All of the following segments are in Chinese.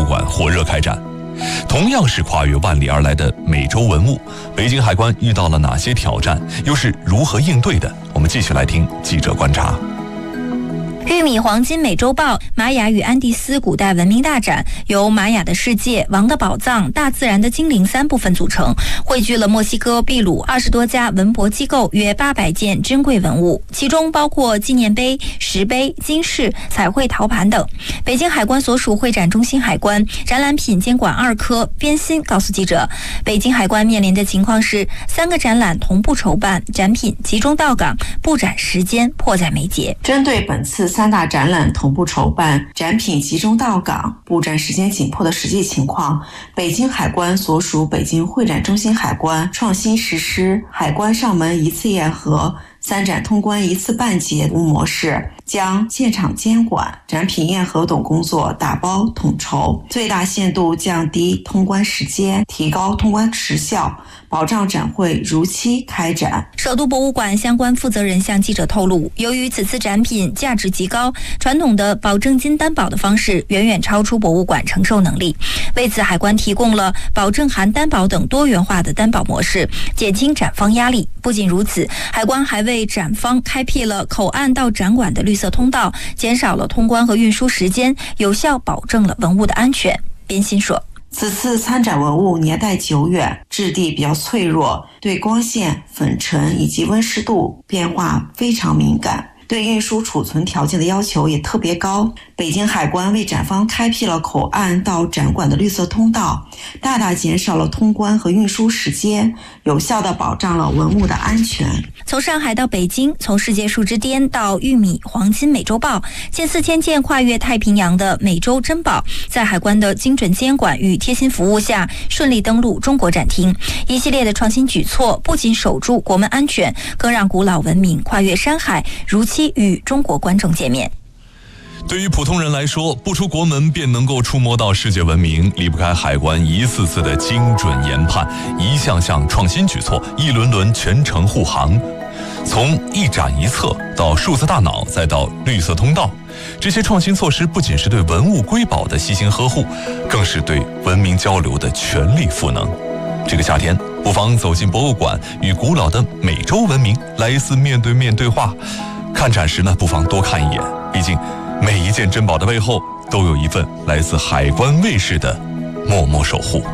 馆火热开展。同样是跨越万里而来的美洲文物，北京海关遇到了哪些挑战，又是如何应对的？我们继续来听记者观察。 玉米黄金美洲豹、玛雅与安第斯古代文明大展由玛雅的世界、王的宝藏、大自然的精灵3部分组成，汇聚了墨西哥、秘鲁20多家文博机构约800件珍贵文物，其中包括纪念碑、石碑、金饰、彩绘陶盘等。北京海关所属会展中心海关展览品监管2科边鑫告诉记者，北京海关面临的情况是3个展览同步筹办，展品集中到港，布展时间迫在眉睫。 针对本次3大展览同步筹办，展品集中到港，布展时间紧迫的实际情况，北京海关所属北京会展中心海关创新实施海关上门一次验核、3展通关1次办结服务模式，将现场监管、展品验核等工作打包统筹，最大限度降低通关时间，提高通关时效，保障展会如期开展。 首都博物馆相关负责人向记者透露，由于此次展品价值极高，传统的保证金担保的方式远远超出博物馆承受能力，为此海关提供了保证含担保等多元化的担保模式，减轻展方压力。不仅如此，海关还为展方开辟了口岸到展馆的绿色通道，减少了通关和运输时间，有效保证了文物的安全。边鑫说， 此次参展文物年代久远，质地比较脆弱，对光线、粉尘以及温湿度变化非常敏感，对运输储存条件的要求也特别高。北京海关为展方开辟了口岸到展馆的绿色通道，大大减少了通关和运输时间，有效地保障了文物的安全。 从上海到北京，从世界树之巅到玉米黄金美洲豹，近4000件跨越太平洋的美洲珍宝，在海关的精准监管与贴心服务下，顺利登陆中国展厅。一系列的创新举措不仅守住国门安全，更让古老文明跨越山海，如期与中国观众见面。 对于普通人来说，不出国门便能够触摸到世界文明，离不开海关一次次的精准研判，一项项创新举措，一轮轮全程护航。从一展一策到数字大脑，再到绿色通道，这些创新措施不仅是对文物瑰宝的细心呵护，更是对文明交流的全力赋能。这个夏天，不妨走进博物馆，与古老的美洲文明来一次面对面对话。看展时呢，不妨多看一眼，毕竟每一件珍宝的背后都有一份来自海关卫士的默默守护。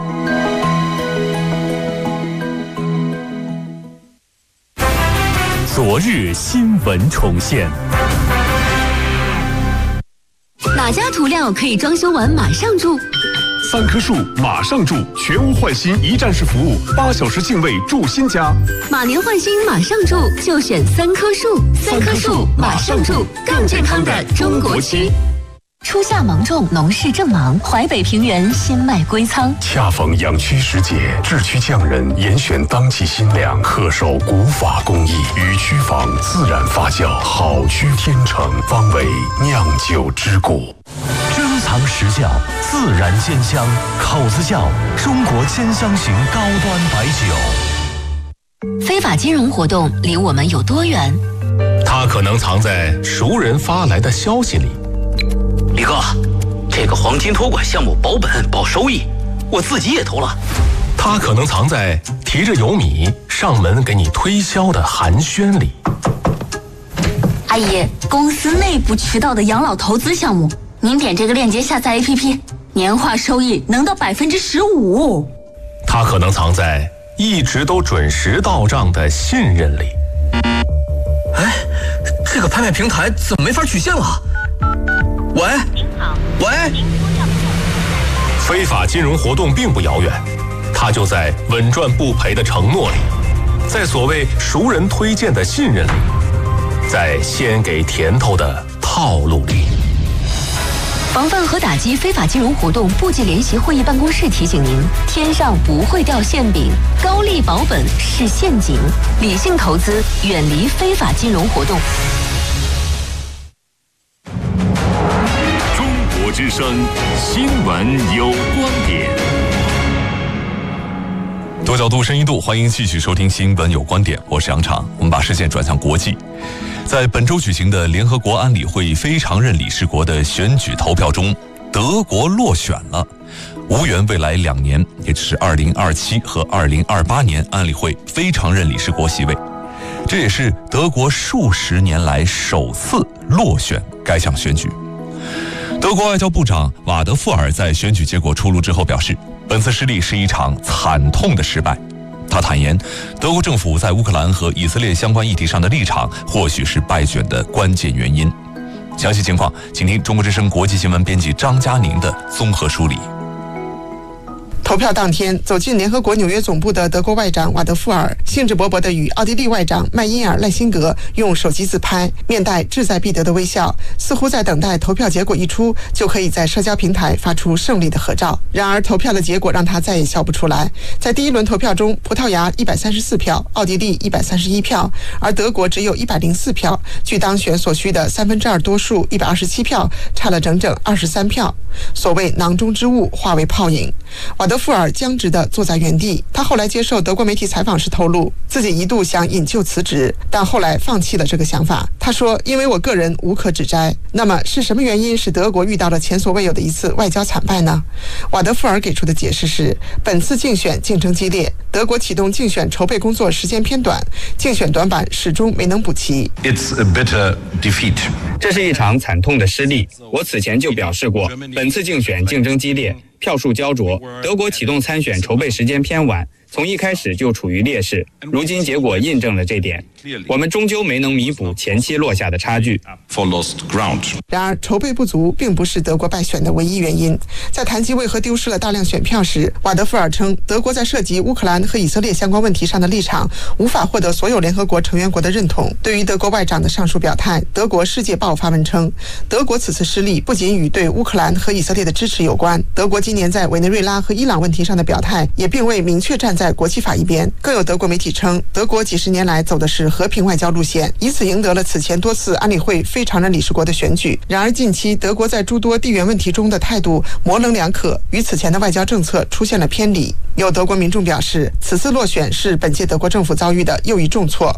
昨日新闻重现。 哪家涂料可以装修完马上住 ？3棵树马上住，全屋换新一站式服务，8小时净位住新家。 马年换新马上住，就选3棵树，3棵树马上住，更健康的中国区。初夏芒种，农事正忙，淮北平原新麦归仓。 恰逢养区时节，制区匠人严选当季新粮，恪守古法工艺，与区房自然发酵，好区天成，方为酿酒之谷。 珍藏实窖，自然鲜香，口子窖，中国鲜香型高端白酒。 非法金融活动离我们有多远？ 它可能藏在熟人发来的消息里。 李哥，这个黄金托管项目保本保收益，我自己也投了。 它可能藏在提着油米上门给你推销的寒暄里。 阿姨，公司内部渠道的养老投资项目，您点这个链接下载 APP， 年化收益能到15%。 它可能藏在一直都准时到账的信任里。 哎，这个拍卖平台怎么没法取现了？喂，您好，喂。 非法金融活动并不遥远，它就在稳赚不赔的承诺里，在所谓熟人推荐的信任里，在先给甜头的套路里。 防范和打击非法金融活动部级联席会议办公室提醒您：天上不会掉馅饼，高利保本是陷阱，理性投资，远离非法金融活动。 中国之声新闻有观点。 多角度、深一度，欢迎继续收听《新闻有观点》，我是杨畅。我们把视线转向国际，在本周举行的联合国安理会非常任理事国的选举投票中， 德国落选了，无缘未来2年，也就是2027和2028年安理会非常任理事国席位。这也是德国数十年来首次落选该项选举。德国外交部长瓦德富尔在选举结果出炉之后表示，本次失利是一场惨痛的失败。他坦言，德国政府在乌克兰和以色列相关议题上的立场或许是败选的关键原因。详细情况，请听中国之声国际新闻编辑张佳宁的综合梳理。 投票当天，走进联合国纽约总部的德国外长瓦德富尔兴致勃勃地与奥地利外长麦因尔·赖辛格用手机自拍，面带志在必得的微笑，似乎在等待投票结果一出就可以在社交平台发出胜利的合照。然而，投票的结果让他再也笑不出来。在第一轮投票中，葡萄牙134票，奥地利131票，而德国只有104票，距当选所需的2/3多数127票差了整整23票。所谓囊中之物化为泡影，瓦德富尔僵直地坐在原地。他后来接受德国媒体采访时透露，自己一度想引咎辞职，但后来放弃了这个想法。他说，因为我个人无可指摘。那么是什么原因使德国遇到了前所未有的一次外交惨败呢？瓦德富尔给出的解释是，本次竞选竞争激烈，德国启动竞选筹备工作时间偏短，竞选短板始终没能补齐。 It's a bitter defeat. 这是一场惨痛的失利。我此前就表示过，本次竞选竞争激烈，票数焦灼，德国启动参选筹备时间偏晚，从一开始就处于劣势。如今结果印证了这点，我们终究没能弥补前期落下的差距。 然而，筹备不足并不是德国败选的唯一原因。在谈及为何丢失了大量选票时，瓦德富尔称，德国在涉及乌克兰和以色列相关问题上的立场无法获得所有联合国成员国的认同。对于德国外长的上述表态，德国《世界报》发文称，德国此次失利不仅与对乌克兰和以色列的支持有关，德国今年在委内瑞拉和伊朗问题上的表态也并未明确站在国际法一边。更有德国媒体称，德国几十年来走的是和平外交路线，以此赢得了此前多次安理会非常任理事国的选举。然而近期德国在诸多地缘问题中的态度模棱两可，与此前的外交政策出现了偏离。有德国民众表示，此次落选是本届德国政府遭遇的又一重挫。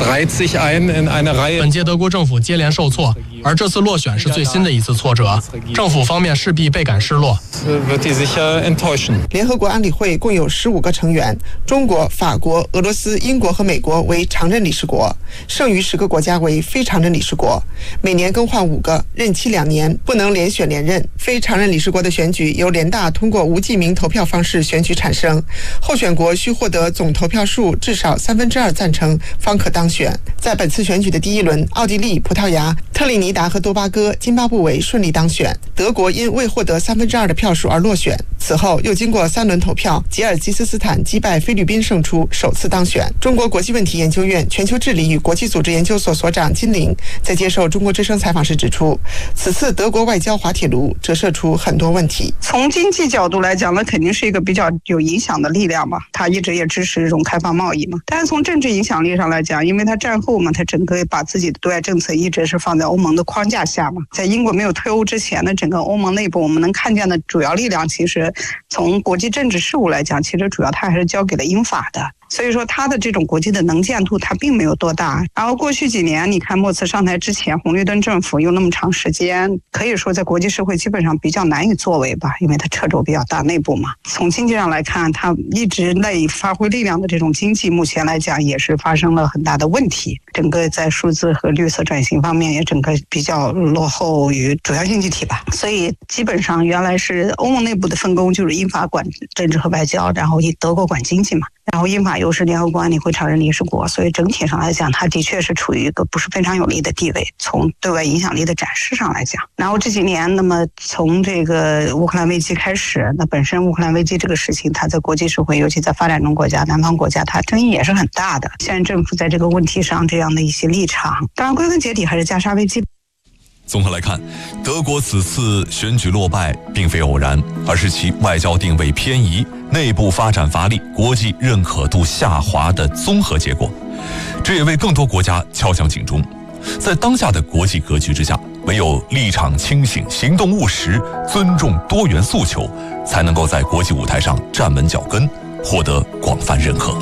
本届德国政府接连受挫，而这次落选是最新的一次挫折，政府方面势必倍感失落。 联合国安理会共有15个成员，中国、法国、俄罗斯、英国和美国为常任理事国，剩余10个国家为非常任理事国，每年更换5个，任期2年，不能连选连任。非常任理事国的选举由联大通过无记名投票方式选举产生，候选国需获得总投票数至少2/3赞成方可当选。在本次选举的第一轮，奥地利、葡萄牙、特立尼达和多巴哥、津巴布韦顺利当选，德国因未获得2/3的票数而落选。此后又经过3轮投票，吉尔吉斯斯坦击败菲律宾胜出，首次当选。中国国际问题研究院全球治理与国际组织研究所所长金玲在接受中国之声采访时指出，此次德国外交滑铁卢折射出很多问题。 从经济角度来讲，那肯定是一个比较有影响的力量嘛，他一直也支持这种开放贸易嘛。但是从政治影响力上来讲，因为他战后嘛，他整个把自己的对外政策一直是放在欧盟的框架下嘛。在英国没有退欧之前的整个欧盟内部，我们能看见的主要力量，其实从国际政治事务来讲，其实主要他还是交给了英法的。所以说他的这种国际的能见度他并没有多大。然后过去几年你看莫茨上台之前，红绿灯政府有那么长时间，可以说在国际社会基本上比较难以作为吧，因为他掣肘比较大，内部嘛。从经济上来看，他一直内发挥力量的这种经济目前来讲也是发生了很大的问题，整个在数字和绿色转型方面也整个比较落后于主要经济体吧。所以基本上原来是欧盟内部的分工，就是英法管政治和外交，然后德国管经济嘛，然后英法又是联合国安理会常任理事国，所以整体上来讲，它的确是处于一个不是非常有利的地位，从对外影响力的展示上来讲。然后这几年，那么从这个乌克兰危机开始，那本身乌克兰危机这个事情，它在国际社会，尤其在发展中国家、南方国家，它争议也是很大的。现在政府在这个问题上这样的一些立场，当然归根结底还是加沙危机。 综合来看，德国此次选举落败并非偶然，而是其外交定位偏移、内部发展乏力、国际认可度下滑的综合结果。这也为更多国家敲响警钟。在当下的国际格局之下，唯有立场清醒、行动务实、尊重多元诉求，才能够在国际舞台上站稳脚跟，获得广泛认可。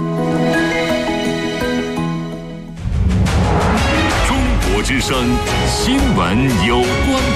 中国之声新闻有关。